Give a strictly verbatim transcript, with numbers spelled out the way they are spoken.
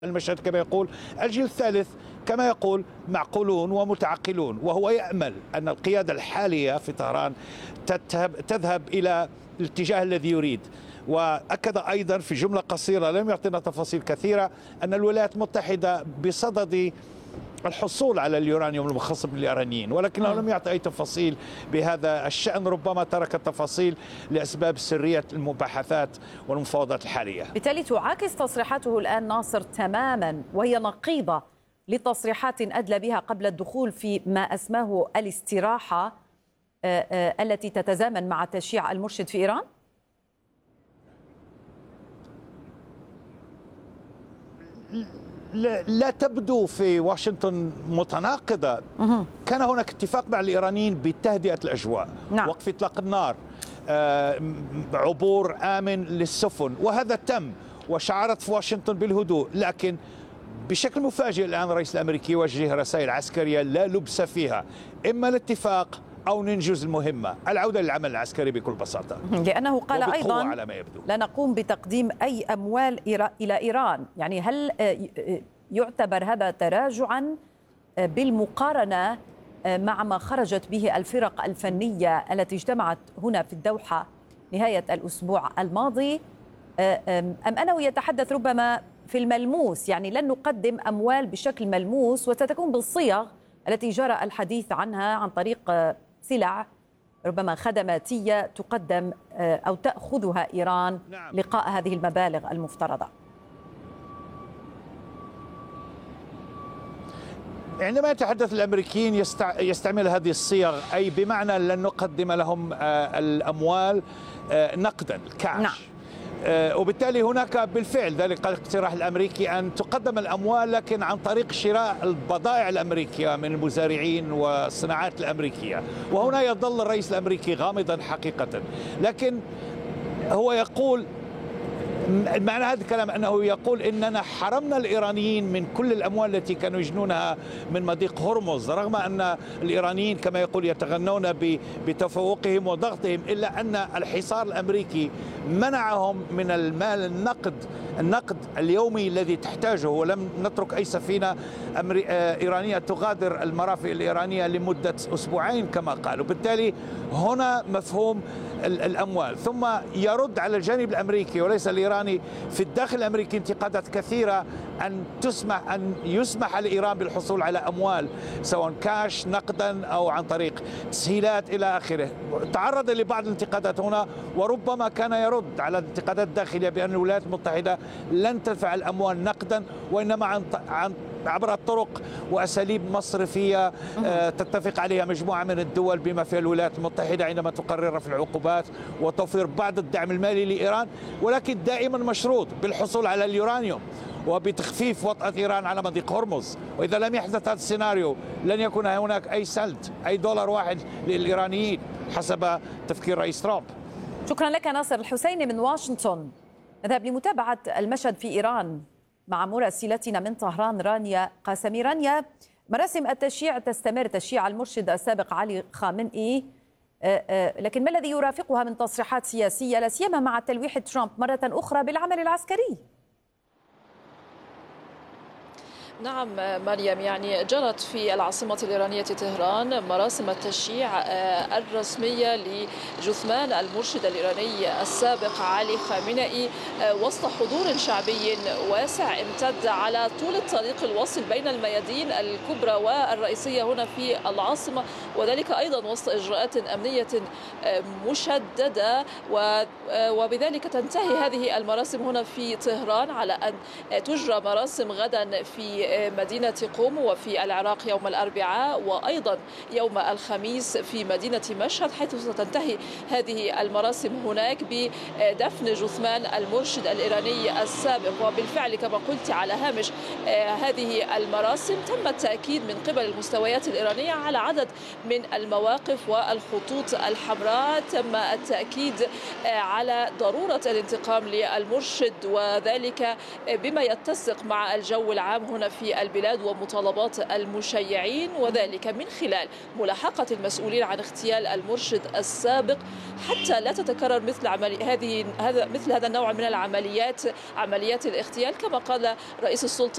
المشهد كما يقول الجيل الثالث، كما يقول معقولون ومتعقلون، وهو يأمل أن القيادة الحالية في طهران تذهب إلى الاتجاه الذي يريد. وأكد أيضا في جملة قصيرة لم يعطينا تفاصيل كثيرة أن الولايات المتحدة بصدد الحصول على اليورانيوم المخصب للإيرانيين، ولكنه لم يعطي أي تفاصيل بهذا الشأن، ربما ترك التفاصيل لأسباب سرية المباحثات والمفاوضات الحالية. بالتالي تعاكس تصريحاته الآن ناصر تماما، وهي نقيضة لتصريحات أدلى بها قبل الدخول في ما أسماه الاستراحة التي تتزامن مع تشييع المرشد في إيران؟ لا تبدو في واشنطن متناقضة. كان هناك اتفاق مع الإيرانيين بتهدئة الأجواء، نعم. وقف إطلاق النار، عبور آمن للسفن، وهذا تم وشعرت في واشنطن بالهدوء. لكن بشكل مفاجئ الآن الرئيس الأمريكي يوجه رسائل عسكرية لا لبس فيها، إما الاتفاق أو ننجز المهمة، العودة للعمل العسكري بكل بساطة، لأنه قال أيضا على ما يبدو. لا نقوم بتقديم أي أموال إلى إيران. يعني هل يعتبر هذا تراجعا بالمقارنة مع ما خرجت به الفرق الفنية التي اجتمعت هنا في الدوحة نهاية الأسبوع الماضي، أم أنه يتحدث ربما في الملموس، يعني لن نقدم أموال بشكل ملموس وستكون بالصيغ التي جرى الحديث عنها عن طريق سلع ربما خدماتية تقدم أو تأخذها إيران نعم. لقاء هذه المبالغ المفترضة؟ عندما يتحدث الأمريكيين يستعمل هذه الصيغ، أي بمعنى لن نقدم لهم الأموال نقدا كاش. نعم. وبالتالي هناك بالفعل ذلك الاقتراح الأمريكي أن تقدم الأموال، لكن عن طريق شراء البضائع الأمريكية من المزارعين والصناعات الأمريكية. وهنا يظل الرئيس الأمريكي غامضا حقيقة، لكن هو يقول معنى هذا الكلام أنه يقول إننا حرمنا الإيرانيين من كل الأموال التي كانوا يجنونها من مضيق هرمز، رغم أن الإيرانيين كما يقول يتغنون بتفوقهم وضغطهم، إلا أن الحصار الأمريكي منعهم من المال النقد النقد اليومي الذي تحتاجه، ولم نترك أي سفينة إيرانية تغادر المرافق الإيرانية لمدة أسبوعين كما قالوا. بالتالي هنا مفهوم الأموال. ثم يرد على الجانب الأمريكي وليس الإيراني في الداخل الأمريكي انتقادات كثيرة أن تسمح أن يسمح لإيران بالحصول على أموال سواء كاش نقدا أو عن طريق تسهيلات إلى آخره. تعرض لبعض الانتقادات هنا، وربما كان يرد على الانتقادات الداخلية بأن الولايات المتحدة لن تدفع الأموال نقدا، وإنما عن عن عبر الطرق وأساليب مصرفية تتفق عليها مجموعة من الدول بما فيها الولايات المتحدة عندما تقرر في العقوبات وتوفير بعض الدعم المالي لإيران، ولكن دائما مشروط بالحصول على اليورانيوم وبتخفيف وطأة إيران على مضيق هرمز. وإذا لم يحدث هذا السيناريو لن يكون هناك أي سلت، أي دولار واحد للإيرانيين حسب تفكير رئيس ترامب. شكرا لك ناصر الحسيني من واشنطن. نذهب لمتابعة المشهد في إيران مع مراسلتنا من طهران رانيا قاسمي. رانيا، مراسم التشييع تستمر، تشييع المرشد السابق علي خامنئي، لكن ما الذي يرافقها من تصريحات سياسية لا سيما مع تلويح ترامب مرة أخرى بالعمل العسكري؟ نعم مريم، يعني جرت في العاصمة الإيرانية طهران مراسم التشييع الرسمية لجثمان المرشد الإيراني السابق علي خامنئي وسط حضور شعبي واسع امتد على طول الطريق الواصل بين الميادين الكبرى والرئيسية هنا في العاصمة، وذلك أيضا وسط إجراءات أمنية مشددة. وبذلك تنتهي هذه المراسم هنا في طهران، على أن تجرى مراسم غدا في مدينة قم وفي العراق يوم الأربعاء، وأيضا يوم الخميس في مدينة مشهد، حيث ستنتهي هذه المراسم هناك بدفن جثمان المرشد الإيراني السابق. وبالفعل كما قلت على هامش هذه المراسم تم التأكيد من قبل المستويات الإيرانية على عدد من المواقف والخطوط الحمراء. تم التأكيد على ضرورة الانتقام للمرشد، وذلك بما يتسق مع الجو العام هنا في في البلاد ومطالبات المشيعين، وذلك من خلال ملاحقة المسؤولين عن اغتيال المرشد السابق حتى لا تتكرر مثل عملي هذه هذا مثل هذا النوع من العمليات، عمليات الاغتيال. كما قال رئيس السلطة